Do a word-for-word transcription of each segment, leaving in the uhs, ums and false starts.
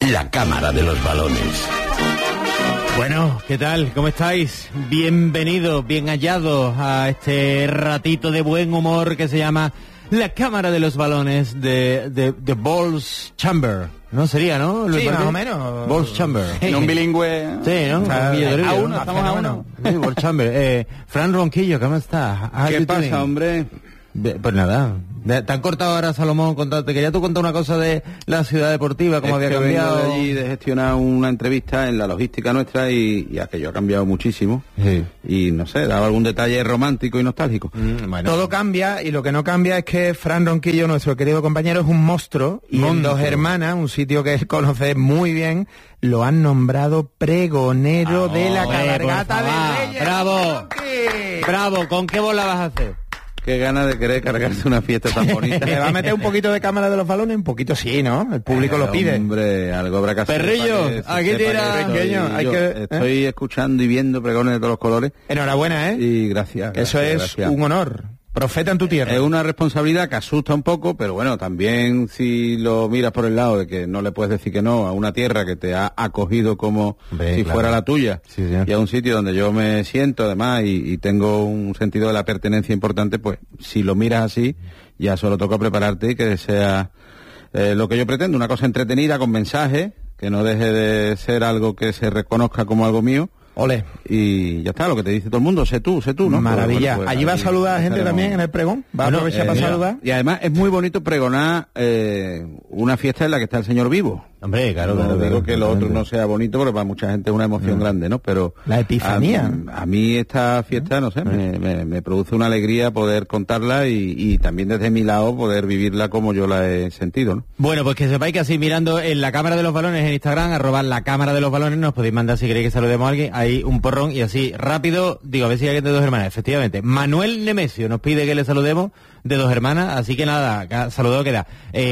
La cámara de los balones. Bueno, ¿qué tal? ¿Cómo estáis? Bienvenidos, bien hallados a este ratito de buen humor que se llama La cámara de los balones de, de, de Balls Chamber. ¿No sería, no? Sí, más o menos. Balls Chamber. En un bilingüe. Sí, ¿no? O sea, a uno, estamos a uno. Sí, Balls Chamber. Eh, Fran Ronquillo, ¿cómo estás? ¿Qué pasa, hombre? Pues nada, te han cortado ahora, Salomón, contarte. Quería tú contar una cosa de la ciudad deportiva, cómo es había que cambiado. Vengo de allí de gestionar una entrevista en la logística nuestra y, y aquello ha cambiado muchísimo. Sí. Y no sé, daba algún detalle romántico y nostálgico. Mm, bueno. Todo cambia y lo que no cambia es que Fran Ronquillo, nuestro querido compañero, es un monstruo y en Dos Hermanas, un sitio que él conoce muy bien, lo han nombrado pregonero Oh, de la eh, cabalgata por de favor. Reyes. ¡Bravo! Bravo, ¿con qué bola vas a hacer? Qué ganas de querer cargarse una fiesta tan bonita. ¿Le va a meter un poquito de cámara de los balones? Un poquito sí, ¿no? El público Eh, lo pide. Hombre, algo habrá que hacer. Perrillo, para que se aquí sepa tira. que estoy- Pequeño, hay yo que- Estoy escuchando y viendo pregones de todos los colores. Enhorabuena, ¿eh? Y gracias. Eso gracias, es gracias. un honor. Profeta en tu tierra. Es una responsabilidad que asusta un poco, pero bueno, también si lo miras por el lado de que no le puedes decir que no a una tierra que te ha acogido como Hombre, si claro. fuera la tuya, Sí, señor. y a un sitio donde yo me siento además y, y tengo un sentido de la pertenencia importante, pues si lo miras así, ya solo toca prepararte y que sea eh, lo que yo pretendo, una cosa entretenida, con mensaje, que no deje de ser algo que se reconozca como algo mío. Ole. Y ya está, lo que te dice todo el mundo, sé tú, sé tú, ¿no? Maravilla. Pues, bueno, pues, Allí va a aquí saludar a gente estaremos. también en el pregón. Va a Bueno, aprovechar eh, para mira, saludar. Y además es muy bonito pregonar eh, una fiesta en la que está el Señor vivo. Hombre, claro, No claro. digo claro, que lo otro totalmente. no sea bonito, porque para mucha gente es una emoción grande, ¿no? Pero La epifanía. A, a mí esta fiesta, no sé, me, me- me produce una alegría poder contarla y, y también desde mi lado poder vivirla como yo la he sentido, ¿no? Bueno, pues que sepáis que así mirando en la cámara de los balones en Instagram, arroba la cámara de los balones, nos podéis mandar si queréis que saludemos a alguien, ahí un porrón y así rápido, digo, a ver si hay alguien de Dos Hermanas, efectivamente. Manuel Nemesio nos pide que le saludemos de Dos Hermanas, así que nada, ca- saludado queda.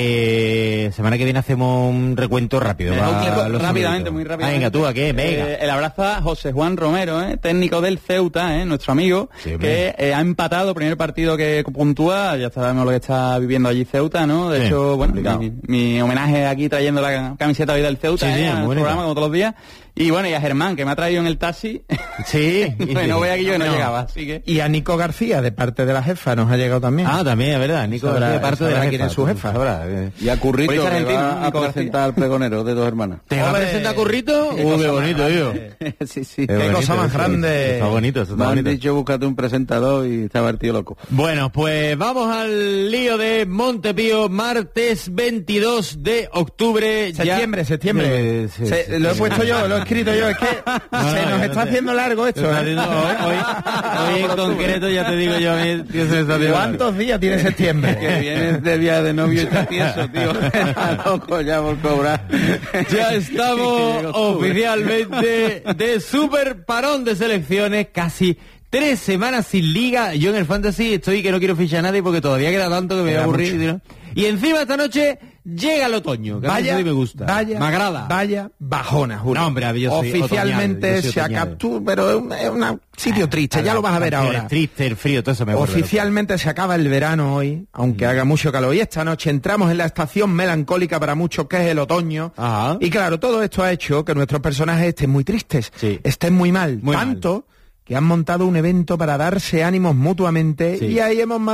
Eh, semana que viene hacemos un recuento rápido. Eh, va, un clip los rápidamente, saluditos. muy Ah, rápidamente. venga, tú, ¿a qué? Venga. Eh, el abrazo a José Juan Romero, ¿eh? Técnico del Ceuta, ¿eh? Nuestro amigo, Sí, hombre. que eh, ha empatado primer partido que puntúa, ya sabemos lo que está viviendo allí Ceuta, ¿no? De Sí, hecho, bueno, complicado. mi, mi homenaje aquí trayendo la camiseta hoy del Ceuta, Sí, sí, ¿eh? muy Al bonita. programa como todos los días. Y bueno, y a Germán, que me ha traído en el taxi. Sí. bueno, voy aquí yo que no, No. llegaba, así que... Y a Nico García, de parte de la jefa, nos ha llegado también. Ah, también, es verdad. Nico Sabrá- García, parte de la sabrá jefa. quién es su jefa. Sabrá, eh. Y a Currito, Por que eso argentino, va a Nico presentar al pregonero de Dos Hermanas. ¿Te va a Ole. presentar Currito? Qué Uy, cosa qué más bonito, tío. sí, sí. Qué cosa más grande. Está bonito, eso Me está han bonito. dicho, búscate un presentador y estaba el tío loco. Bueno, pues vamos al lío de Montepío, martes veintidós de octubre. ya- Septiembre, septiembre. Eh, sí, Se- sí, lo he sí. puesto yo, lo he escrito yo. Es que No, se no, nos ya está no sé. haciendo largo esto. Está ¿eh? haciendo- Hoy, hoy- hoy en concreto ya te digo yo a mí, tío, se me está haciendo largo. ¿Cuántos días tiene septiembre? Que vienes de día de novio y está tieso, tío. Está loco ya por cobrar. Ya estamos Llega octubre. oficialmente de super parón de selecciones, casi tres semanas sin liga. Yo en el fantasy estoy que no quiero fichar a nadie porque todavía queda tanto que me voy a Queda aburrir. mucho. ¿no? Y encima esta noche llega el otoño, que a mí Vaya, eso sí me gusta. vaya, me agrada. vaya bajona, Julio. No, hombre, yo soy Oficialmente otoñal, yo soy se otoñal. acabó, pero es un, es un sitio triste, ya lo vas a ver Canciones ahora. Triste, el frío, todo eso me vuelve loco. Oficialmente se acaba el verano hoy, aunque haga mucho calor. Y esta noche entramos en la estación melancólica para muchos, que es el otoño. Ajá. Y claro, todo esto ha hecho que nuestros personajes estén muy tristes, Sí. estén muy mal. Muy tanto que han montado un evento para darse ánimos mutuamente Sí. y ahí hemos